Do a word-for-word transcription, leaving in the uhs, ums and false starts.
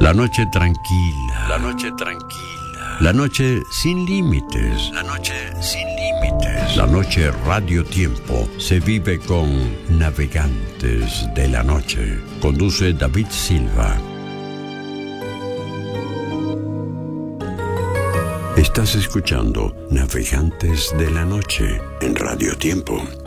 La noche tranquila, la noche tranquila, la noche sin límites, la noche sin límites, la noche Radio Tiempo se vive con Navegantes de la Noche. Conduce David Silva. Estás escuchando Navegantes de la Noche en Radio Tiempo.